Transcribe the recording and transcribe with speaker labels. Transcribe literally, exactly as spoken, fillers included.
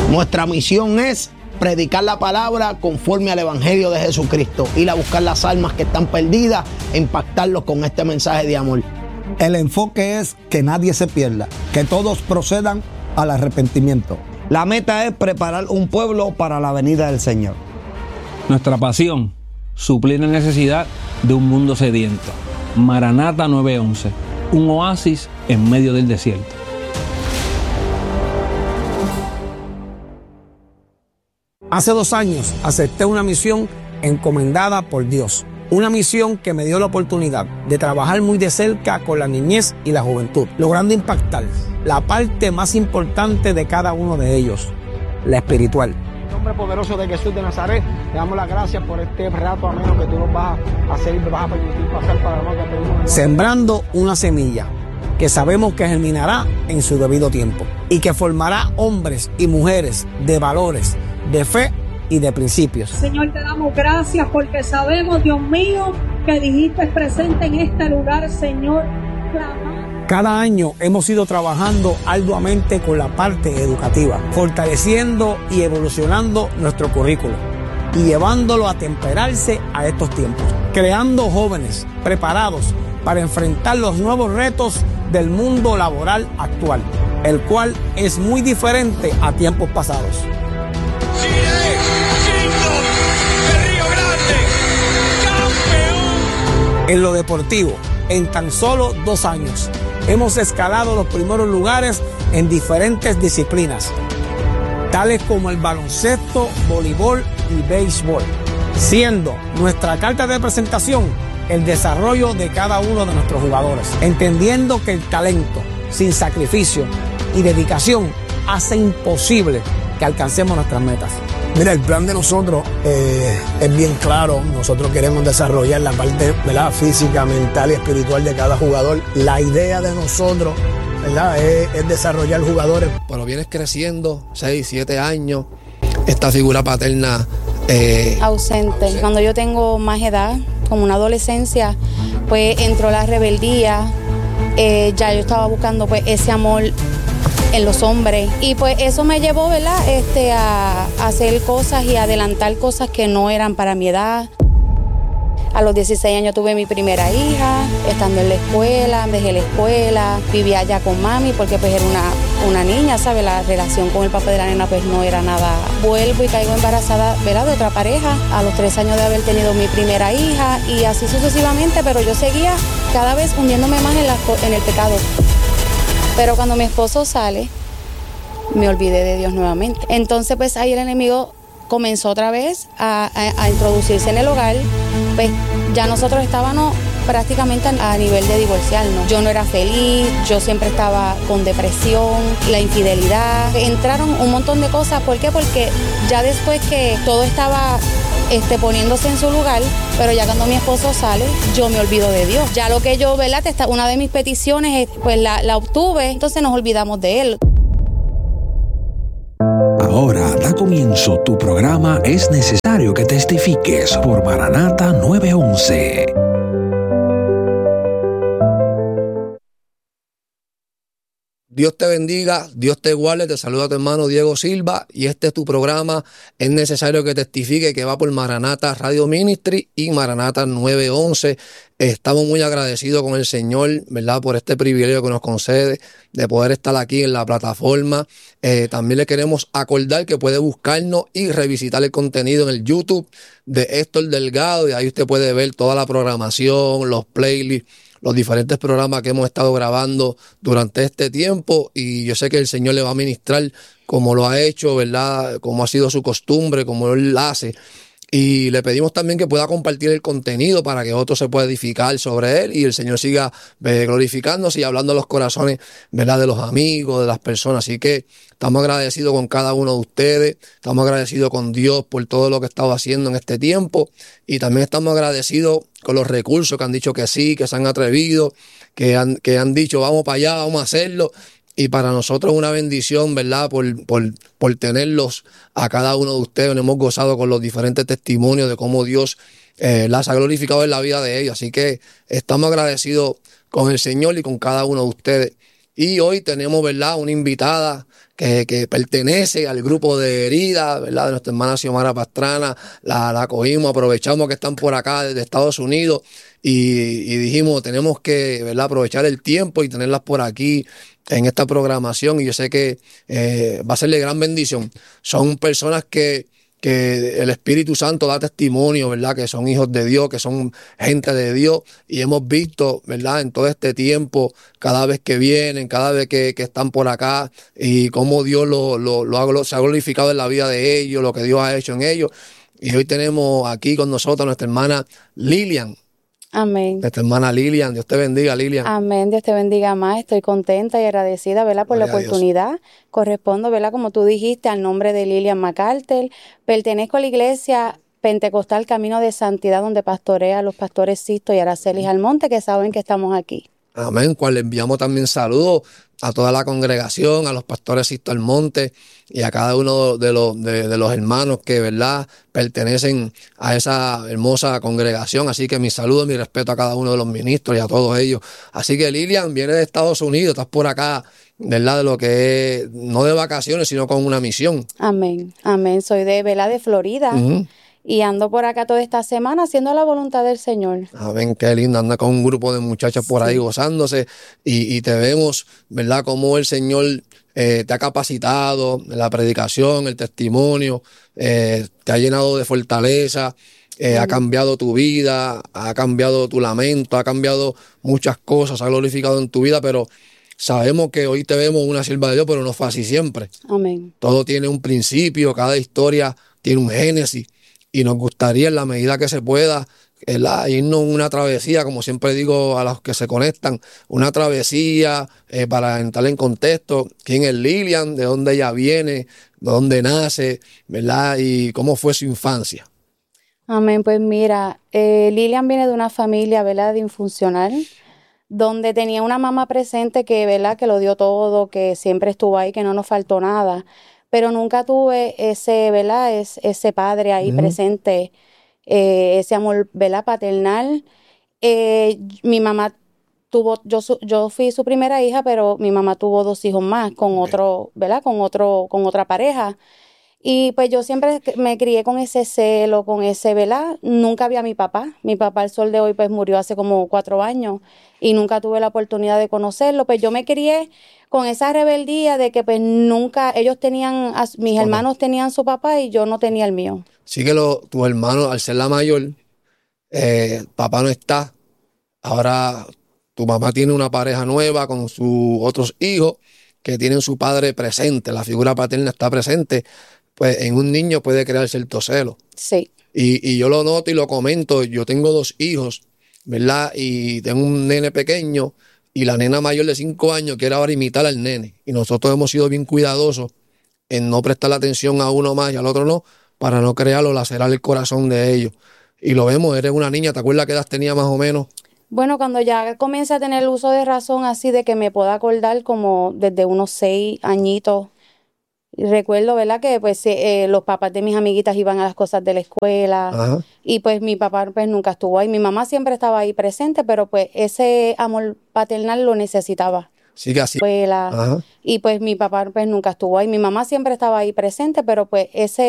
Speaker 1: Nuestra misión es predicar la palabra conforme al Evangelio de Jesucristo, ir a buscar las almas que están perdidas e impactarlos con este mensaje de amor.
Speaker 2: El enfoque es que nadie se pierda, que todos procedan al arrepentimiento.
Speaker 3: La meta es preparar un pueblo para la venida del Señor.
Speaker 4: Nuestra pasión, suplir la necesidad de un mundo sediento. Maranata nueve once, un oasis en medio del desierto.
Speaker 2: Hace dos años acepté una misión encomendada por Dios. Una misión que me dio la oportunidad de trabajar muy de cerca con la niñez y la juventud, logrando impactar la parte más importante de cada uno de ellos, la espiritual. En el nombre poderoso de Jesús de Nazaret, te damos las gracias por este rato ameno que tú nos vas a hacer y me vas a permitir pasar para lo que pedimos. Sembrando una semilla que sabemos que germinará en su debido tiempo y que formará hombres y mujeres de valores, de fe y de principios.
Speaker 5: Señor, te damos gracias porque sabemos, Dios mío, que dijiste presente en este lugar, Señor. Clamar.
Speaker 2: Cada año hemos ido trabajando arduamente con la parte educativa, fortaleciendo y evolucionando nuestro currículo y llevándolo a temperarse a estos tiempos, creando jóvenes preparados para enfrentar los nuevos retos del mundo laboral actual, el cual es muy diferente a tiempos pasados. En lo deportivo, en tan solo dos años, hemos escalado los primeros lugares en diferentes disciplinas, tales como el baloncesto, voleibol y béisbol, siendo nuestra carta de presentación el desarrollo de cada uno de nuestros jugadores, entendiendo que el talento, sin sacrificio y dedicación, hace imposible que alcancemos nuestras metas.
Speaker 6: Mira, el plan de nosotros eh, es bien claro. Nosotros queremos desarrollar la parte, ¿verdad?, física, mental y espiritual de cada jugador. La idea de nosotros, ¿verdad?, es, es desarrollar jugadores.
Speaker 7: Pero vienes creciendo, seis, siete años, esta figura paterna eh,
Speaker 8: ausente. ausente. Cuando yo tengo más edad, como una adolescencia, pues entró la rebeldía. Eh, ya yo estaba buscando pues ese amor en los hombres y pues eso me llevó, ¿verdad?, este, a, a hacer cosas y adelantar cosas que no eran para mi edad. A los dieciséis años tuve mi primera hija, estando en la escuela, dejé la escuela, vivía allá con mami porque pues era una, una niña, ¿sabes? La relación con el papá de la nena pues no era nada. Vuelvo y caigo embarazada, ¿verdad?, de otra pareja, a los tres años de haber tenido mi primera hija y así sucesivamente, pero yo seguía cada vez hundiéndome más en, la, en el pecado. Pero cuando mi esposo sale, me olvidé de Dios nuevamente. Entonces, pues ahí el enemigo comenzó otra vez a, a, a introducirse en el hogar. Pues ya nosotros estábamos prácticamente a nivel de divorciarnos. Yo no era feliz, yo siempre estaba con depresión, la infidelidad. Entraron un montón de cosas. ¿Por qué? Porque ya después que todo estaba Este, poniéndose en su lugar, pero ya cuando mi esposo sale, yo me olvido de Dios. Ya lo que yo, ¿verdad?, una de mis peticiones, pues la, la obtuve, entonces nos olvidamos de Él.
Speaker 9: Ahora da comienzo tu programa Es Necesario que Testifiques por Maranata nueve once.
Speaker 7: Dios te bendiga, Dios te guarde, te saluda tu hermano Diego Silva y este es tu programa Es Necesario que Testifique, que va por Maranata Radio Ministry y Maranata nueve once. Estamos muy agradecidos con el Señor, ¿verdad?, por este privilegio que nos concede de poder estar aquí en la plataforma. Eh, también le queremos acordar que puede buscarnos y revisitar el contenido en el YouTube de Héctor Delgado y ahí usted puede ver toda la programación, los playlists, los diferentes programas que hemos estado grabando durante este tiempo y yo sé que el Señor le va a ministrar como lo ha hecho, ¿verdad?, como ha sido su costumbre, como Él hace. Y le pedimos también que pueda compartir el contenido para que otro se pueda edificar sobre él y el Señor siga eh, glorificándose y hablando a los corazones, ¿verdad?, de los amigos, de las personas. Así que estamos agradecidos con cada uno de ustedes, estamos agradecidos con Dios por todo lo que ha estado haciendo en este tiempo y también estamos agradecidos con los recursos que han dicho que sí, que se han atrevido, que han, que han dicho vamos para allá, vamos a hacerlo. Y para nosotros es una bendición, ¿verdad?, por, por, por tenerlos a cada uno de ustedes. Nos hemos gozado con los diferentes testimonios de cómo Dios eh, las ha glorificado en la vida de ellos. Así que estamos agradecidos con el Señor y con cada uno de ustedes. Y hoy tenemos, ¿verdad?, una invitada que, que pertenece al grupo de heridas, ¿verdad?, de nuestra hermana Xiomara Pastrana. La, la cogimos, aprovechamos que están por acá desde Estados Unidos y, y dijimos, tenemos que, ¿verdad?, aprovechar el tiempo y tenerlas por aquí en esta programación. Y yo sé que eh, va a ser de gran bendición. Son personas que que el Espíritu Santo da testimonio, ¿verdad?, que son hijos de Dios, que son gente de Dios, y hemos visto, ¿verdad?, en todo este tiempo, cada vez que vienen, cada vez que, que están por acá, y cómo Dios lo, lo, lo ha, se ha glorificado en la vida de ellos, lo que Dios ha hecho en ellos. Y hoy tenemos aquí con nosotros a nuestra hermana Lilian.
Speaker 8: Amén.
Speaker 7: Nuestra hermana Lilian, Dios te bendiga, Lilian.
Speaker 8: Amén, Dios te bendiga más. Estoy contenta y agradecida, ¿verdad?, por
Speaker 7: Gloria
Speaker 8: la oportunidad. Correspondo, ¿verdad?, como tú dijiste, al nombre de Lilian McAlter. Pertenezco a la iglesia Pentecostal Camino de Santidad, donde pastorea a los pastores Sisto y Aracelis Almonte, que saben que estamos aquí.
Speaker 7: Amén, cual le enviamos también saludos a toda la congregación, a los pastores Sisto Almonte y a cada uno de los, de, de los hermanos que, ¿verdad?, pertenecen a esa hermosa congregación. Así que mi saludo, mi respeto a cada uno de los ministros y a todos ellos. Así que Lilian viene de Estados Unidos, estás por acá, ¿verdad?, de lo que es, no de vacaciones, sino con una misión.
Speaker 8: Amén, amén. Soy de, ¿verdad?, de Florida. Uh-huh. Y ando por acá toda esta semana haciendo la voluntad del Señor.
Speaker 7: Amén, qué lindo, anda con un grupo de muchachas por sí. ahí gozándose y, y te vemos, ¿verdad?, cómo el Señor eh, te ha capacitado en la predicación, el testimonio, eh, te ha llenado de fortaleza, eh, ha cambiado tu vida, ha cambiado tu lamento, ha cambiado muchas cosas, ha glorificado en tu vida, pero sabemos que hoy te vemos una sierva de Dios, pero no fue así siempre.
Speaker 8: Amén.
Speaker 7: Todo tiene un principio, cada historia tiene un génesis. Y nos gustaría, en la medida que se pueda, ¿verdad?, irnos una travesía, como siempre digo a los que se conectan, una travesía eh, para entrar en contexto. ¿Quién es Lilian? ¿De dónde ella viene? ¿De dónde nace? ¿Verdad? Y cómo fue su infancia.
Speaker 8: Amén. Pues mira, eh, Lilian viene de una familia, ¿verdad?, disfuncional, donde tenía una mamá presente que, ¿verdad?, que lo dio todo, que siempre estuvo ahí, que no nos faltó nada. Pero nunca tuve ese, ¿verdad?, es, ese padre ahí uh-huh. presente, eh, ese amor, ¿verdad?, paternal. Eh, mi mamá tuvo, yo, yo fui su primera hija, pero mi mamá tuvo dos hijos más con okay. otro, ¿verdad?, con otro, con otra pareja. Y pues yo siempre me crié con ese celo, con ese, ¿verdad? Nunca vi a mi papá. Mi papá, al sol de hoy, pues murió hace como cuatro años y nunca tuve la oportunidad de conocerlo. Pues yo me crié con esa rebeldía de que pues nunca, ellos tenían, mis papá. hermanos tenían su papá y yo no tenía el mío.
Speaker 7: Sí que lo, tus hermanos, al ser la mayor, eh, papá no está. Ahora tu mamá tiene una pareja nueva con sus otros hijos que tienen su padre presente. La figura paterna está presente. Pues en un niño puede crear cierto celo.
Speaker 8: Sí.
Speaker 7: Y, y yo lo noto y lo comento. Yo tengo dos hijos, ¿verdad? Y tengo un nene pequeño y la nena mayor de cinco años quiere ahora imitar al nene. Y nosotros hemos sido bien cuidadosos en no prestar atención a uno más y al otro no, para no crearlo, lacerar el corazón de ellos. Y lo vemos, eres una niña, ¿te acuerdas qué edad tenía más o menos?
Speaker 8: Bueno, cuando ya comienza a tener el uso de razón, así de que me pueda acordar, como desde unos seis añitos. Recuerdo, ¿verdad?, que pues eh, los papás de mis amiguitas iban a las cosas de la escuela. Ajá. Y pues mi papá pues nunca estuvo ahí. Mi mamá siempre estaba ahí presente, pero pues ese amor paternal lo necesitaba.
Speaker 7: Sí, que así.
Speaker 8: Escuela. Ajá. Y pues mi papá pues nunca estuvo ahí. Mi mamá siempre estaba ahí presente, pero pues ese